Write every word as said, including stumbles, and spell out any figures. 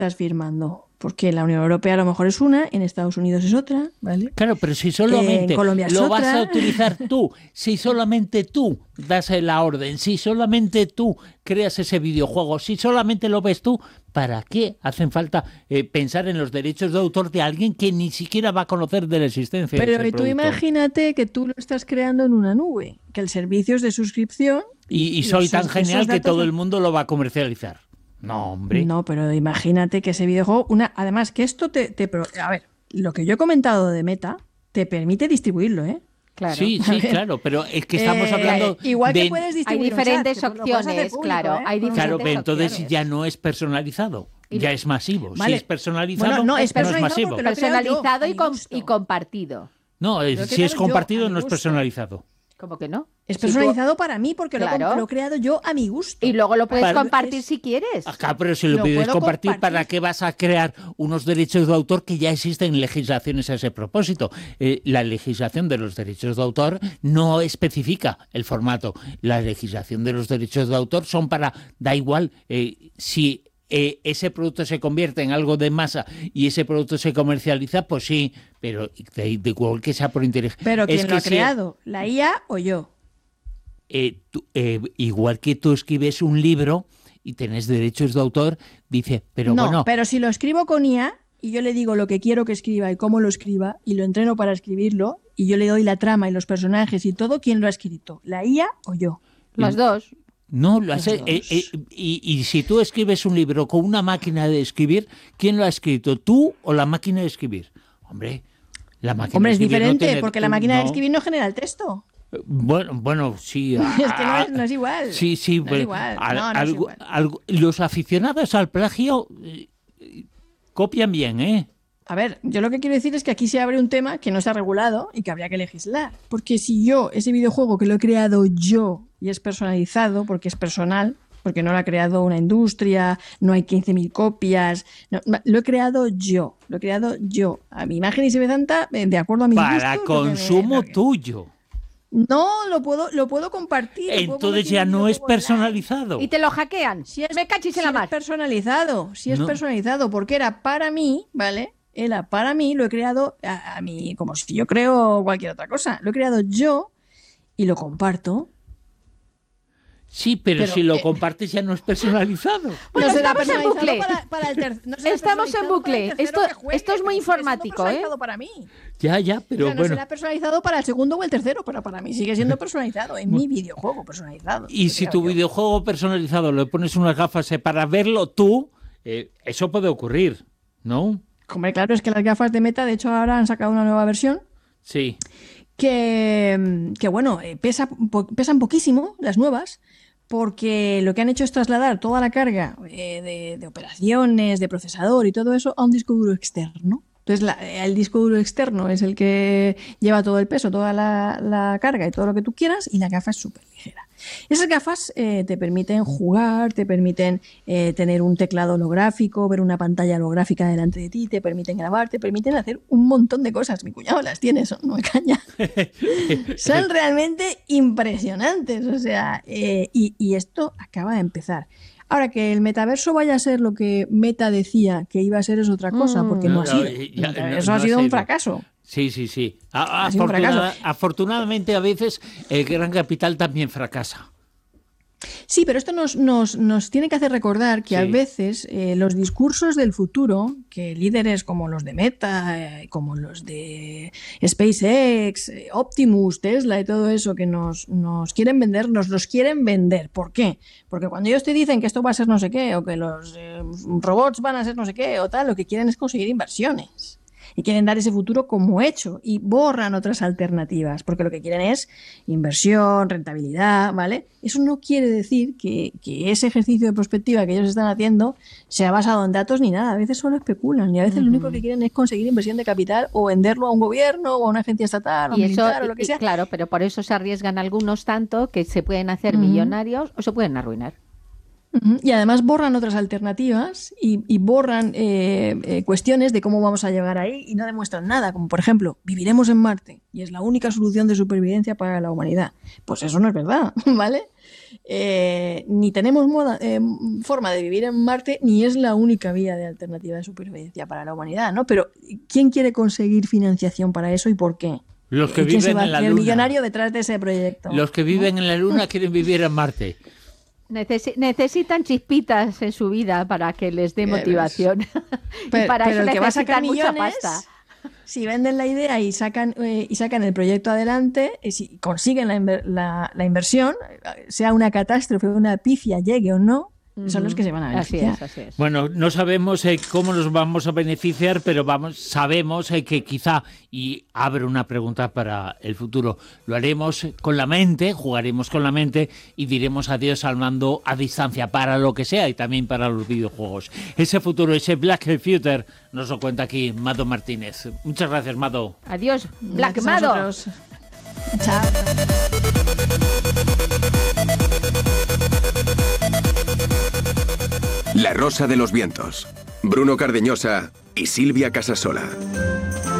estás firmando. Porque la Unión Europea a lo mejor es una, en Estados Unidos es otra, ¿vale? Claro, pero si solamente en Colombia es lo otra. vas a utilizar tú, si solamente tú das la orden, si solamente tú creas ese videojuego, si solamente lo ves tú, ¿para qué hacen falta eh, pensar en los derechos de autor de alguien que ni siquiera va a conocer de la existencia Pero de ese y tú producto? Imagínate que tú lo estás creando en una nube, que el servicio es de suscripción. Y, y soy tan genial que todo el mundo lo va a comercializar. No, hombre. No, pero imagínate que ese videojuego, una, además que esto te, te... A ver, lo que yo he comentado de Meta te permite distribuirlo, ¿eh? Claro. Sí, sí, claro, pero es que estamos Eh, hablando igual de... que puedes distribuir Hay diferentes un chat, que lo puedes hacer opciones, público, claro, ¿eh? hay Con un Claro, diferentes pero entonces opciones. ya no es personalizado, Y ya no- es masivo. Vale. Si es personalizado, Bueno, no, es no es personalizado masivo. porque lo he creado yo, Personalizado a y, mi com- gusto. y compartido. No, eh, Lo he si creado es yo, compartido a mi no es gusto. personalizado. ¿Cómo que no? Es Si tú- personalizado para mí porque lo, Claro. com- lo he creado yo a mi gusto. Y luego lo puedes Para- compartir es- si quieres. Acá, pero si lo, Lo pides puedo compartir, compartir. ¿para qué vas a crear unos derechos de autor que ya existen legislaciones a ese propósito? Eh, la legislación de los derechos de autor no especifica el formato. La legislación de los derechos de autor son para, da igual eh, si eh, ese producto se convierte en algo de masa y ese producto se comercializa, pues sí, pero de, de igual que sea por inteligencia. Pero ¿quién Es lo que ha si- creado? ¿La I A o yo? eh, tú- eh, igual que tú escribes un libro y tenés derechos de autor, dice, pero no, bueno, pero si lo escribo con I A y yo le digo lo que quiero que escriba y cómo lo escriba y lo entreno para escribirlo y yo le doy la trama y los personajes y todo, ¿quién lo ha escrito? ¿La I A o yo? Las dos. no lo hace. Los eh, dos. eh, y, y si tú escribes un libro con una máquina de escribir, ¿quién lo ha escrito? ¿Tú o la máquina de escribir? Hombre, la máquina Hombre, de es escribir no diferente, tiene- porque la máquina de no. escribir no genera el texto. Bueno, bueno, sí. Es que no ah, es, no es igual. Sí, sí, No es pero igual. al- No, no es algo- igual. algo- los aficionados al plagio eh, eh, copian bien, ¿eh? A ver, yo lo que quiero decir es que aquí se abre un tema que no está regulado y que habría que legislar. Porque si yo, ese videojuego que lo he creado yo y es personalizado, porque es personal, porque no lo ha creado una industria, no hay quince mil copias, no, lo he creado yo, lo he creado yo, a mi imagen y semejanza, eh, de acuerdo a mis Para gustos, lo que me- consumo lo que- tuyo. No, lo puedo, lo puedo compartir. lo puedo Entonces convertir ya en un no es videojuego online. personalizado. Y te lo hackean. Si es, Me cachis en si la es mar. personalizado, si es No. personalizado, porque era para mí, ¿vale? Era para mí, lo he creado a, a mí, como si yo creo cualquier otra cosa. Lo he creado yo y lo comparto. Sí, pero, Pero, si lo eh, compartes ya no es personalizado. Bueno, no será estamos en personalizado bucle. Para, para el ter- no será Estamos en personalizado bucle. para el tercero Esto- que juegue, esto es muy pero sigue siendo informático, ¿eh? personalizado para mí. Ya, ya, O pero sea, no bueno. será personalizado para el segundo o el tercero, pero para mí sigue siendo personalizado. En mi videojuego personalizado. Y Lo si creo tu yo. videojuego personalizado le pones unas gafas eh, para verlo tú, eh, eso puede ocurrir, ¿no? Hombre, claro, es que las gafas de Meta, de hecho, ahora han sacado una nueva versión. Sí. que, que bueno, eh, pesa, po- pesan poquísimo las nuevas, porque lo que han hecho es trasladar toda la carga eh, de, de operaciones, de procesador y todo eso a un disco duro externo. Entonces la- el disco duro externo es el que lleva todo el peso, toda la, la carga y todo lo que tú quieras, y la gafa es súper ligera. Esas gafas eh, te permiten jugar, te permiten eh, tener un teclado holográfico, ver una pantalla holográfica delante de ti, te permiten grabar, te permiten hacer un montón de cosas. Mi cuñado las tiene, eso no me caña. Son realmente impresionantes, o sea, eh, y, y esto acaba de empezar. Ahora, que el metaverso vaya a ser lo que Meta decía que iba a ser es otra cosa, porque no, No, ha no, sido. ya- El no- metaverso no ha ha sido un sido. fracaso. Sí, sí, sí. A- Ha sido un afortunada- fracaso. afortunadamente a veces el gran capital también fracasa. Sí, pero esto nos, nos, nos tiene que hacer recordar que a Sí. veces eh, los discursos del futuro, que líderes como los de Meta, eh, como los de SpaceX, eh, Optimus, Tesla y todo eso que nos, nos quieren vender, nos los quieren vender. ¿Por qué? Porque cuando ellos te dicen que esto va a ser no sé qué, o que los eh, robots van a ser no sé qué, o tal, lo que quieren es conseguir inversiones. Y quieren dar ese futuro como hecho y borran otras alternativas, porque lo que quieren es inversión, rentabilidad, ¿vale? Eso no quiere decir que, que ese ejercicio de prospectiva que ellos están haciendo sea basado en datos ni nada. A veces solo especulan y a veces lo único que quieren es conseguir inversión de capital o venderlo a un gobierno o a una agencia estatal o Y eso, militar o lo que y- sea. claro, pero por eso se arriesgan algunos tanto que se pueden hacer Ujú. millonarios o se pueden arruinar. Ujú. Y además borran otras alternativas y, y borran eh, eh, cuestiones de cómo vamos a llegar ahí y no demuestran nada, como por ejemplo, viviremos en Marte y es la única solución de supervivencia para la humanidad. Pues eso no es verdad, ¿vale? eh, ni tenemos moda, eh, forma de vivir en Marte, ni es la única vía de alternativa de supervivencia para la humanidad, ¿no? Pero ¿quién quiere conseguir financiación para eso y por qué? Los que ¿Y quién viven se va a en la hacer Luna. millonario detrás de ese proyecto? Los que viven ¿no? en la Luna quieren vivir en Marte. Necesi- necesitan chispitas en su vida para que les dé Ya ves. motivación. Pero, y para pero eso el que va a sacar necesitan mucha millones, pasta. si venden la idea y sacan, eh, y sacan el proyecto adelante, y si consiguen la, inver- la, la inversión, eh, sea una catástrofe, una pifia, llegue o no, son los que se van a Así beneficiar. es, así es. Bueno, no sabemos eh, cómo nos vamos a beneficiar, pero vamos, sabemos eh, que quizá, y abro una pregunta para el futuro, lo haremos con la mente, jugaremos con la mente y diremos adiós al mando a distancia para lo que sea y también para los videojuegos. Ese futuro, ese Black Future, nos lo cuenta aquí Mado Martínez. Muchas gracias, Mado. Adiós, Black Gracias a Mado. vosotros. Chao. La Rosa de los Vientos. Bruno Cardeñosa y Silvia Casasola.